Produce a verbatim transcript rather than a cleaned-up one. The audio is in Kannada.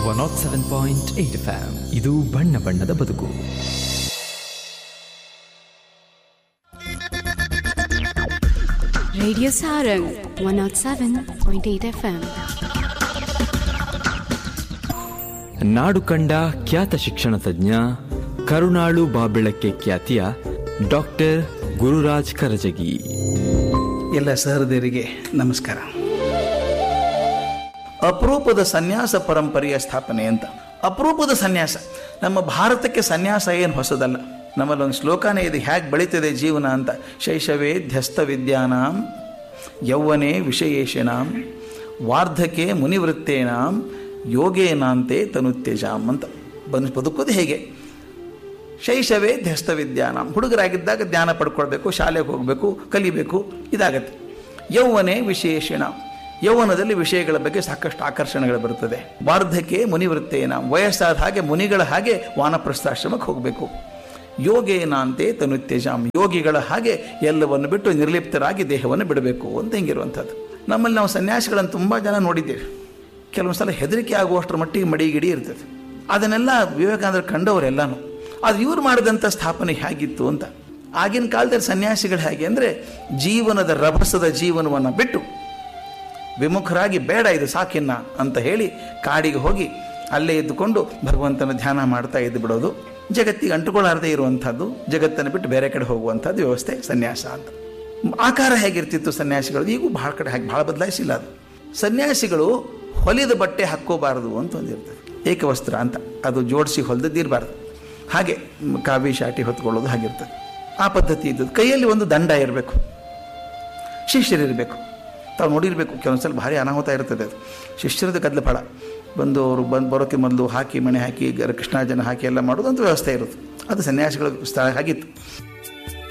One not seven point eight F M. ಇದು ಬಣ್ಣ ಬಣ್ಣದ ಬದುಕು. Radio Sarang one not seven point eight F M. ನಾಡು ಕಂಡ ಖ್ಯಾತ ಶಿಕ್ಷಣ ತಜ್ಞ, ಕರುಣಾಳು ಬಾಬೆಳಕ್ಕೆ ಖ್ಯಾತಿಯ ಡಾಕ್ಟರ್ ಗುರುರಾಜ್ ಕರಜಗಿ. ಎಲ್ಲ ಸಹೃದಯರಿಗೆ ನಮಸ್ಕಾರ. ಅಪರೂಪದ ಸನ್ಯಾಸ ಪರಂಪರೆಯ ಸ್ಥಾಪನೆ ಅಂತ. ಅಪರೂಪದ ಸನ್ಯಾಸ. ನಮ್ಮ ಭಾರತಕ್ಕೆ ಸನ್ಯಾಸ ಏನು ಹೊಸದಲ್ಲ. ನಮ್ಮಲ್ಲೊಂದು ಶ್ಲೋಕನೇ ಇದೆ, ಹೇಗೆ ಬೆಳೀತದೆ ಜೀವನ ಅಂತ. ಶೈಶವೇ ಧ್ಯಸ್ತ ವಿದ್ಯಾನಾಂ, ಯೌವನೇ ವಿಷಯೇಷಣಾಂ, ವಾರ್ಧಕೆ ಮುನಿವೃತ್ತೇನಾಂ, ಯೋಗೇನಾಂತೆ ತನುತ್ಯಜಾಂ ಅಂತ. ಬನ್ ಬದುಕೋದು ಹೇಗೆ? ಶೈಶವೇ ಧ್ಯಸ್ತ ವಿದ್ಯಾನಾಂ, ಹುಡುಗರಾಗಿದ್ದಾಗ ಜ್ಞಾನ ಪಡ್ಕೊಳ್ಬೇಕು, ಶಾಲೆಗೆ ಹೋಗಬೇಕು, ಕಲಿಬೇಕು, ಇದಾಗತ್ತೆ. ಯೌವನೇ ವಿಶೇಷಣಾಂ, ಯೌವನದಲ್ಲಿ ವಿಷಯಗಳ ಬಗ್ಗೆ ಸಾಕಷ್ಟು ಆಕರ್ಷಣೆಗಳು ಬರುತ್ತದೆ. ವಾರ್ಧಕೆ ಮುನಿವೃತ್ತೇನಾಂ, ವಯಸ್ಸಾದ ಹಾಗೆ ಮುನಿಗಳ ಹಾಗೆ ವಾನಪ್ರಸ್ಥಾಶ್ರಮಕ್ಕೆ ಹೋಗಬೇಕು. ಯೋಗೇನಾಂತೆ ತನುತ್ಯಜಾಂ, ಯೋಗಿಗಳ ಹಾಗೆ ಎಲ್ಲವನ್ನು ಬಿಟ್ಟು ನಿರ್ಲಿಪ್ತರಾಗಿ ದೇಹವನ್ನು ಬಿಡಬೇಕು ಅಂತ ಹಿಂಗಿರುವಂಥದ್ದು. ನಮ್ಮಲ್ಲಿ ನಾವು ಸನ್ಯಾಸಿಗಳನ್ನು ತುಂಬ ಜನ ನೋಡಿದ್ದೇವೆ. ಕೆಲವೊಂದು ಸಲ ಹೆದರಿಕೆ ಆಗುವಷ್ಟರ ಮಟ್ಟಿಗೆ ಮಡಿಗಿಡಿ ಇರ್ತದೆ. ಅದನ್ನೆಲ್ಲ ವಿವೇಕಾನಂದರು ಕಂಡವರೆಲ್ಲನೂ. ಅದು ಇವರು ಮಾಡಿದಂಥ ಸ್ಥಾಪನೆ ಹೇಗಿತ್ತು ಅಂತ. ಆಗಿನ ಕಾಲದಲ್ಲಿ ಸನ್ಯಾಸಿಗಳು ಹೇಗೆ ಅಂದರೆ, ಜೀವನದ ರಭಸದ ಜೀವನವನ್ನು ಬಿಟ್ಟು ವಿಮುಖರಾಗಿ, ಬೇಡ ಇದು ಸಾಕಿನ್ನ ಅಂತ ಹೇಳಿ ಕಾಡಿಗೆ ಹೋಗಿ ಅಲ್ಲೇ ಇದ್ದುಕೊಂಡು ಭಗವಂತನ ಧ್ಯಾನ ಮಾಡ್ತಾ ಇದ್ದು ಬಿಡೋದು. ಜಗತ್ತಿಗೆ ಅಂಟುಕೊಳ್ಳಾರದೇ ಇರುವಂಥದ್ದು, ಜಗತ್ತನ್ನು ಬಿಟ್ಟು ಬೇರೆ ಕಡೆ ಹೋಗುವಂಥದ್ದು ವ್ಯವಸ್ಥೆ ಸನ್ಯಾಸ ಅಂತ. ಆಕಾರ ಹೇಗಿರ್ತಿತ್ತು ಸನ್ಯಾಸಿಗಳು? ಈಗೂ ಭಾಳ ಕಡೆ ಹಾಗೆ ಭಾಳ ಬದಲಾಯಿಸಿಲ್ಲ. ಅದು ಸನ್ಯಾಸಿಗಳು ಹೊಲಿದ ಬಟ್ಟೆ ಹಾಕ್ಕೋಬಾರದು ಅಂತ ಒಂದಿರ್ತದೆ, ಏಕವಸ್ತ್ರ ಅಂತ. ಅದು ಜೋಡಿಸಿ ಹೊಲಿದಿರಬಾರ್ದು. ಹಾಗೆ ಕಾವಿ ಶಾಟಿ ಹೊತ್ಕೊಳ್ಳೋದು ಹಾಗಿರ್ತದೆ. ಆ ಪದ್ಧತಿ ಇದ್ದದ್ದು. ಕೈಯಲ್ಲಿ ಒಂದು ದಂಡ ಇರಬೇಕು, ಶಿಷ್ಯರಿರಬೇಕು. ತಾವು ನೋಡಿರಬೇಕು, ಕೆಲವೊಂದ್ಸಲ ಭಾರಿ ಅನಾಹುತ ಇರ್ತದೆ. ಅದು ಶಿಷ್ಯರದ ಗದ್ದಲ ಫಳ. ಬಂದು ಅವರು ಬಂದು ಬರೋಕ್ಕೆ ಮೊದಲು ಹಾಕಿ, ಮಣೆ ಹಾಕಿ, ಕೃಷ್ಣಾರ್ಜನ ಹಾಕಿ ಎಲ್ಲ ಮಾಡೋದು ಅಂತ ವ್ಯವಸ್ಥೆ ಇರುತ್ತೆ. ಅದು ಸನ್ಯಾಸಿಗಳ ಸ್ಥಳ ಆಗಿತ್ತು.